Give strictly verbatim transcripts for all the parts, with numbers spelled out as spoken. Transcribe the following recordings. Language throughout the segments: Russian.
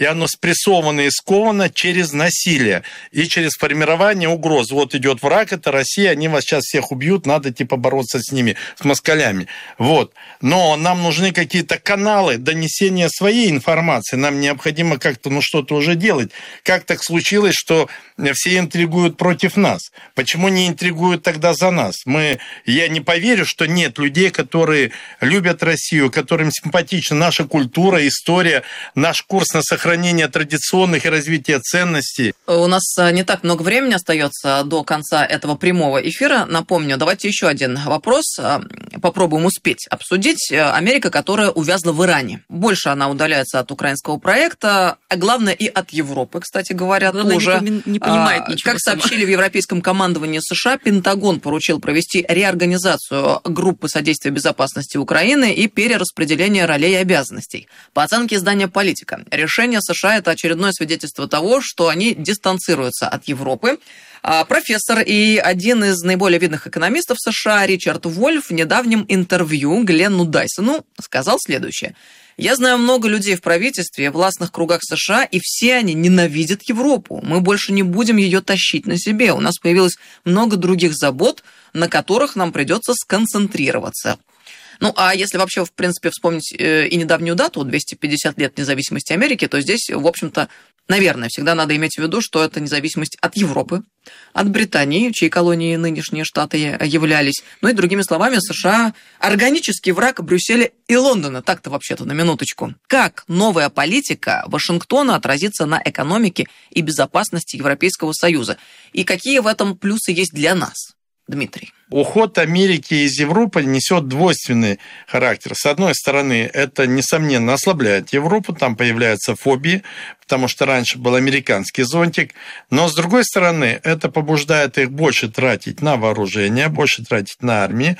и оно спрессовано и сковано через насилие и через формирование угроз. Вот идет враг, это Россия, они вас сейчас всех убьют, надо типа бороться с ними, с москалями. Вот. Но нам нужны какие-то каналы донесения своей информации, нам необходимо как-то, ну, что-то уже делать. Как так случилось, что все интригуют против нас? Почему не интригуют тогда за нас? Мы, я не поверю, что нет людей, которые любят Россию, которым симпатична наша культура, история, наш курс на сохранение традиционных и развитие ценностей. У нас не так много времени остается до конца этого прямого эфира. Напомню, давайте еще один вопрос попробуем успеть обсудить. Америка, которая увязла в Иране. Больше она удаляется от украинского проекта, а главное и от Европы, кстати говоря, главное, тоже. Не, не понимает ничего. Как сообщили в Европейском командовании США, Пентагон поручил провести реорганизацию группы содействия безопасности Украины и перераспределение ролей и обязанностей. По оценке издания «Политика», решение США – это очередное свидетельство того, что они дистанцируются от Европы. Профессор и один из наиболее видных экономистов США Ричард Вольф в недавнем интервью Гленну Дайсону сказал следующее. «Я знаю много людей в правительстве и властных кругах США, и все они ненавидят Европу. Мы больше не будем ее тащить на себе. У нас появилось много других забот, на которых нам придется сконцентрироваться». Ну, а если вообще, в принципе, вспомнить и недавнюю дату, двести пятьдесят лет независимости Америки, то здесь, в общем-то, наверное, всегда надо иметь в виду, что это независимость от Европы, от Британии, чьи колонии нынешние штаты являлись. Ну и, другими словами, США – органический враг Брюсселя и Лондона. Так-то вообще-то, на минуточку. Как новая политика Вашингтона отразится на экономике и безопасности Европейского Союза? И какие в этом плюсы есть для нас? Дмитрий. Уход Америки из Европы несет двойственный характер. С одной стороны, это, несомненно, ослабляет Европу, там появляются фобии, потому что раньше был американский зонтик. Но, с другой стороны, это побуждает их больше тратить на вооружение, больше тратить на армию,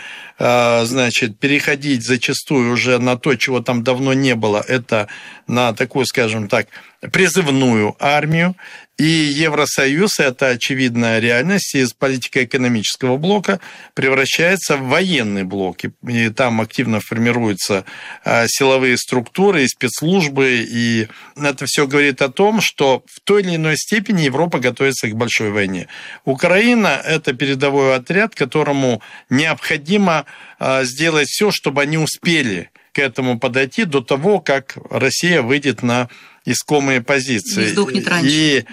значит, переходить зачастую уже на то, чего там давно не было, это на такую, скажем так, призывную армию. И Евросоюз, это очевидная реальность, из политико-экономического блока превращается в военный блок. И там активно формируются силовые структуры и спецслужбы. И это все говорит о том, что в той или иной степени Европа готовится к большой войне. Украина – это передовой отряд, которому необходимо сделать все, чтобы они успели к этому подойти до того, как Россия выйдет на искомые позиции. Не сдохнет раньше. И,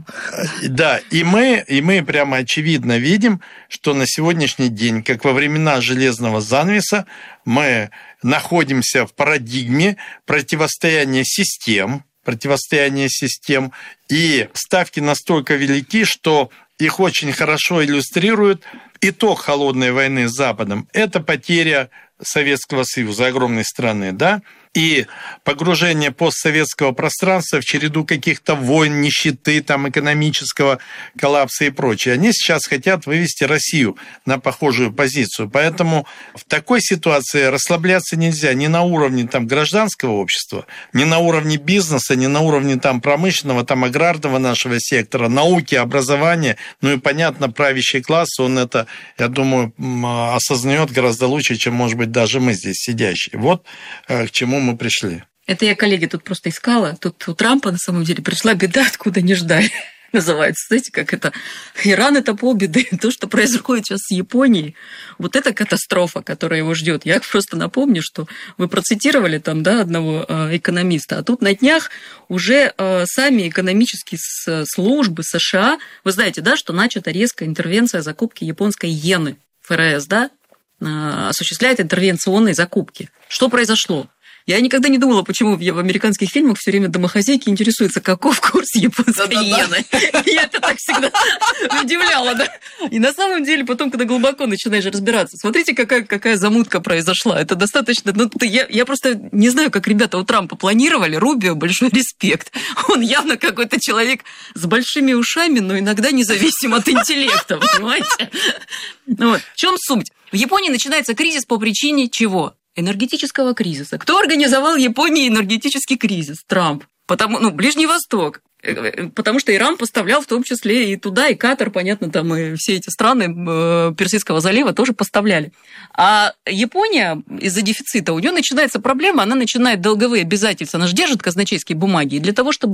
да, и мы, и мы прямо очевидно видим, что на сегодняшний день, как во времена железного занавеса, мы находимся в парадигме противостояния систем, противостояния систем, и ставки настолько велики, что их очень хорошо иллюстрирует итог холодной войны с Западом. Это потеря Советского Союза, огромной страны, да, и погружение постсоветского пространства в череду каких-то войн, нищеты, там, экономического коллапса и прочее. Они сейчас хотят вывести Россию на похожую позицию. Поэтому в такой ситуации расслабляться нельзя ни на уровне там, гражданского общества, ни на уровне бизнеса, ни на уровне там, промышленного, там, аграрного нашего сектора, науки, образования. Ну и, понятно, правящий класс, он это, я думаю, осознает гораздо лучше, чем, может быть, даже мы здесь сидящие. Вот к чему мы пришли. Это я, коллеги, тут просто искала. Тут у Трампа, на самом деле, пришла беда, откуда не ждали. Называется, знаете, как это? Иран – это полбеды. То, что происходит сейчас с Японией, вот это катастрофа, которая его ждет. Я просто напомню, что вы процитировали там, да, одного экономиста, а тут на днях уже сами экономические службы США, вы знаете, да, что начата резкая интервенция закупки японской иены. ФРС, да, осуществляет интервенционные закупки. Что произошло? Я никогда не думала, почему в американских фильмах все время домохозяйки интересуются, каков курс японской иены. Я это так всегда удивляла, да. И на самом деле, потом, когда глубоко начинаешь разбираться, смотрите, какая, какая замутка произошла. Это достаточно... Ну, я, я просто не знаю, как ребята у Трампа планировали. Рубио, большой респект. Он явно какой-то человек с большими ушами, но иногда независим от интеллекта, понимаете? Вот. В чем суть? В Японии начинается кризис по причине чего? Энергетического кризиса. Кто организовал в Японии энергетический кризис? Трамп. Потому, ну, Ближний Восток. Потому что Иран поставлял в том числе и туда, и Катар, понятно, там и все эти страны Персидского залива тоже поставляли. А Япония из-за дефицита, у нее начинается проблема, она начинает долговые обязательства, она же держит казначейские бумаги, и для того, чтобы